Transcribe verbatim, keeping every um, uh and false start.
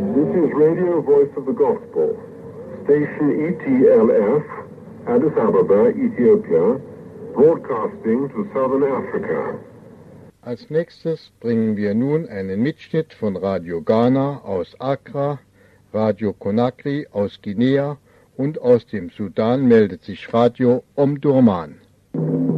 This is Radio Voice of the Gospel, Station E T L F, Addis Ababa, Ethiopia, broadcasting to Southern Africa. Als nächstes bringen wir nun einen Mitschnitt von Radio Ghana aus Accra, Radio Conakry aus Guinea und aus dem Sudan meldet sich Radio Omdurman.